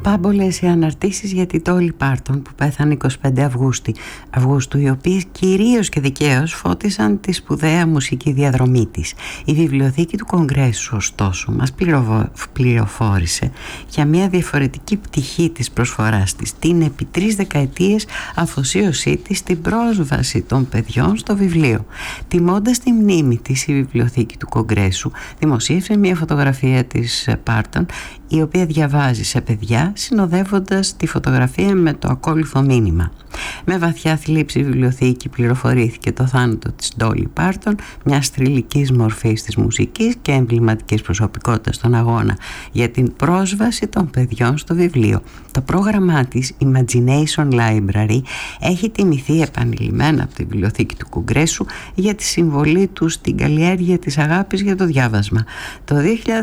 Πάμπολες οι αναρτήσεις για την Dolly Parton που πέθανε 25 Αυγούστου, οι οποίες κυρίως και δικαίως φώτισαν τη σπουδαία μουσική διαδρομή της. Η βιβλιοθήκη του Κογκρέσου, ωστόσο, μας πληροφόρησε για μια διαφορετική πτυχή της προσφοράς της, την επί 3 δεκαετίες αφοσίωσή της στην πρόσβαση των παιδιών στο βιβλίο. Τιμώντας τη μνήμη της, η βιβλιοθήκη του Κογκρέσου δημοσίευσε μια φωτογραφία της Parton, η οποία διαβάζει σε παιδιά, συνοδεύοντας τη φωτογραφία με το ακόλουθο μήνυμα. Με βαθιά θλίψη η βιβλιοθήκη πληροφορήθηκε το θάνατο της Dolly Parton, μιας θρυλικής μορφής της μουσικής και εμβληματικής προσωπικότητας στον αγώνα για την πρόσβαση των παιδιών στο βιβλίο. Το πρόγραμμά της, Imagination Library, έχει τιμηθεί επανειλημμένα από τη βιβλιοθήκη του Κογκρέσου για τη συμβολή του στην καλλιέργεια της αγάπης για το διάβασμα. Το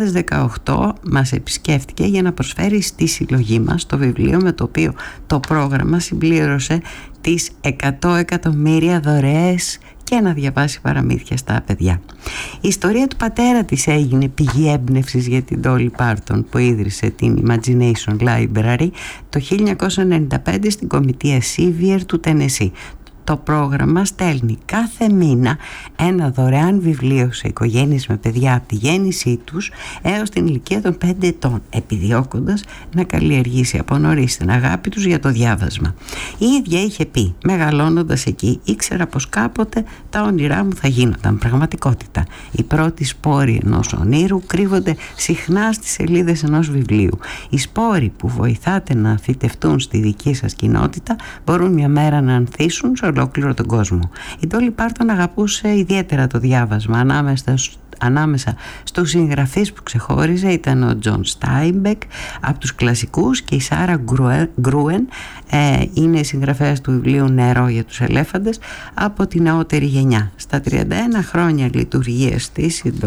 2018 μας επισκέφτηκε για να προσφέρει στη συλλογή μας το βιβλίο με το οποίο το πρόγραμμα συμπλήρωσε τις 100 εκατομμύρια δωρεές και να διαβάσει παραμύθια στα παιδιά. Η ιστορία του πατέρα της έγινε πηγή έμπνευσης για την Dolly Parton, που ίδρυσε την Imagination Library το 1995 στην κομιτεία Sevier του Τενεσί. Το πρόγραμμα στέλνει κάθε μήνα ένα δωρεάν βιβλίο σε οικογένειες με παιδιά από τη γέννησή τους έως την ηλικία των 5 ετών, επιδιώκοντας να καλλιεργήσει από νωρίς την αγάπη τους για το διάβασμα. Η ίδια είχε πει: μεγαλώνοντας εκεί, ήξερα πως κάποτε τα όνειρά μου θα γίνονταν πραγματικότητα. Οι πρώτοι σπόροι ενός ονείρου κρύβονται συχνά στις σελίδες ενός βιβλίου. Οι σπόροι που βοηθάτε να φυτευτούν στη δική σας κοινότητα μπορούν μια μέρα να ανθίσουν σε ολόκληρο τον κόσμο. Η Dolly Parton αγαπούσε ιδιαίτερα το διάβασμα. Ανάμεσα στους συγγραφείς που ξεχώριζε ήταν ο Τζον Στάιμπεκ από τους κλασικούς και η Σάρα Γκρούεν, είναι συγγραφέας του βιβλίου «Νερό για τους ελέφαντες» από τη νεότερη γενιά. Στα 31 χρόνια λειτουργίας της, η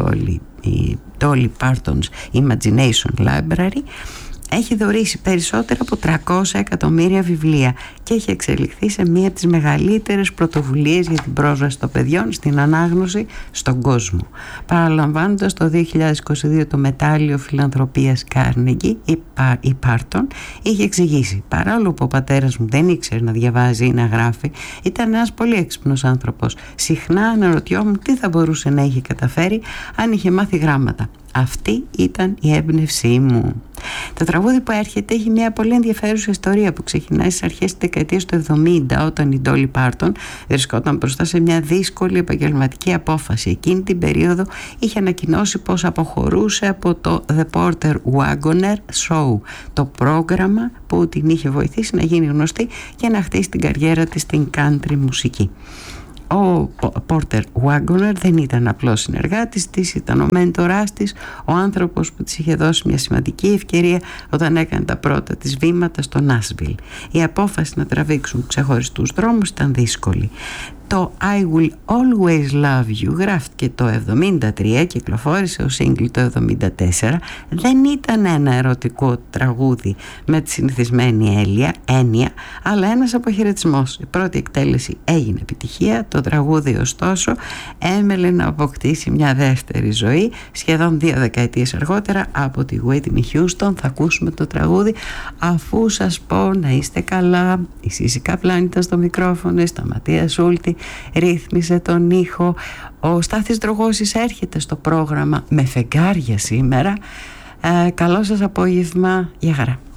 Dolly Parton's Imagination Library έχει δωρήσει περισσότερα από 300 εκατομμύρια βιβλία και έχει εξελιχθεί σε μία από τις μεγαλύτερες πρωτοβουλίες για την πρόσβαση των παιδιών στην ανάγνωση στον κόσμο. Παραλαμβάνοντας το 2022 το μετάλλιο φιλανθρωπίας Carnegie, η Parton είχε εξηγήσει: παρόλο που ο πατέρας μου δεν ήξερε να διαβάζει ή να γράφει, ήταν ένας πολύ έξυπνος άνθρωπος. Συχνά αναρωτιόμουν τι θα μπορούσε να είχε καταφέρει αν είχε μάθει γράμματα. Αυτή ήταν η έμπνευσή μου. Το τραγούδι που έρχεται έχει μια πολύ ενδιαφέρουσα ιστορία που ξεκινάει στις αρχές της δεκαετίας του 70, όταν η Dolly Parton βρισκόταν μπροστά σε μια δύσκολη επαγγελματική απόφαση. Εκείνη την περίοδο είχε ανακοινώσει πως αποχωρούσε από το The Porter Wagoner Show, το πρόγραμμα που την είχε βοηθήσει να γίνει γνωστή και να χτίσει την καριέρα της στην country μουσική. Ο Porter Wagoner δεν ήταν απλός συνεργάτης της, ήταν ο μέντοράς της, ο άνθρωπος που της είχε δώσει μια σημαντική ευκαιρία όταν έκανε τα πρώτα της βήματα στο Nashville. Η απόφαση να τραβήξουν ξεχωριστούς δρόμους ήταν δύσκολη. Το I Will Always Love You γράφτηκε το 1973, κυκλοφόρησε ως single το 1974. Δεν ήταν ένα ερωτικό τραγούδι με τη συνηθισμένη έννοια, αλλά ένας αποχαιρετισμός. Η πρώτη εκτέλεση έγινε επιτυχία. Το τραγούδι ωστόσο έμελε να αποκτήσει μια δεύτερη ζωή. Σχεδόν 2 δεκαετίες αργότερα από τη Whitney Houston θα ακούσουμε το τραγούδι «Αφού σας πω να είστε καλά». Η Σίση Καπλάν ήταν στο μικρόφωνο, η Σταματία Σούλτη ρύθμισε τον ήχο. Ο Στάθης Δρογώσης έρχεται στο πρόγραμμα με φεγγάρια σήμερα. Καλό σας απόγευμα. Γεια χαρά.